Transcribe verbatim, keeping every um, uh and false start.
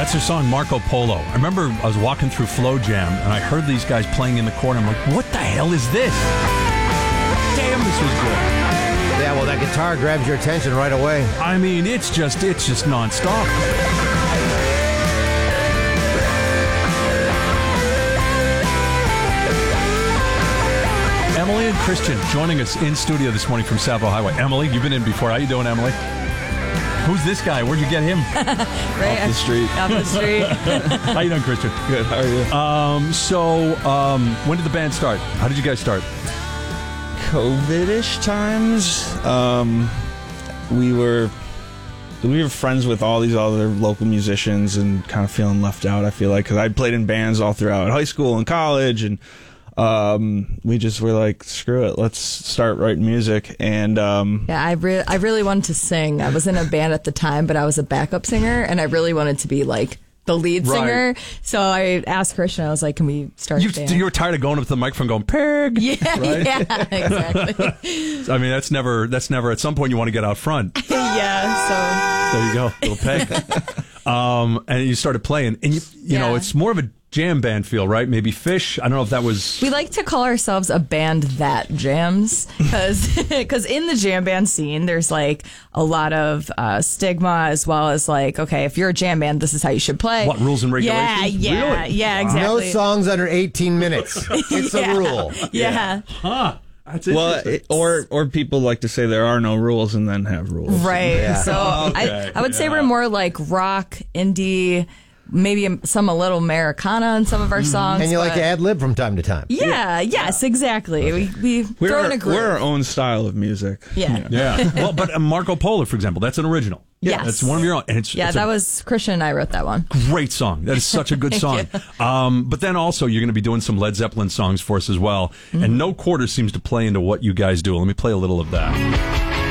That's their song, Marco Polo. I remember I was walking through Flow Jam, and I heard these guys playing in the corner. I'm like, what the hell is this? Damn, this was good. Yeah, well, that guitar grabs your attention right away. I mean, it's just, it's just nonstop. Emily and Christian joining us in studio this morning from Savo Highway. Emily, you've been in before. How you doing, Emily? Who's this guy? Where'd you get him? Right Off the street. Off the street. How you doing, Christian? Good. How are you? Um, so, um, when did the band start? How did you guys start? COVID-ish times. Um, we were we were friends with all these other local musicians and kind of feeling left out, I feel like, because I played in bands all throughout high school and college, and um, we just were like, screw it, let's start writing music. And um, Yeah, I, re- I really wanted to sing. I was in a band at the time, but I was a backup singer, and I really wanted to be like the lead Right. singer. So I asked Christian, I was like, can we start You, a band? you were tired of going up to the microphone going, pig. yeah, right? yeah, exactly. I mean, that's never, that's never, at some point you want to get out front. yeah, There you go, little peg. um, and you started playing, and you, you know, Yeah. it's more of a jam band feel, right? Maybe Fish. I don't know if that was. so we like to call ourselves a band that jams because in the jam band scene, there's like a lot of uh, stigma as well as like, okay, if you're a jam band, this is how you should play. What, rules and Yeah, regulations? yeah, Really? yeah, No exactly. songs under eighteen minutes. It's Yeah. a rule. Yeah. Huh. That's well, interesting. it, or or people like to say there are no rules and then have rules. Right. Yeah. So Okay. I, I would say Yeah. we're more like rock, indie, maybe some a little Americana in some of our songs. And you like but- to ad lib from time to time. Yeah, yes, exactly. We, we We're, throw in our, a group. we're our own style of music. Yeah. Yeah. Well, but uh, Marco Polo, for example, that's an original. Yes. That's one of your own. And it's, Yeah, it's that a was Christian and I wrote that one. great song. That is such a good song. Um, but then also, you're going to be doing some Led Zeppelin songs for us as well. Mm-hmm. And No Quarter seems to play into what you guys do. Let me play a little of that.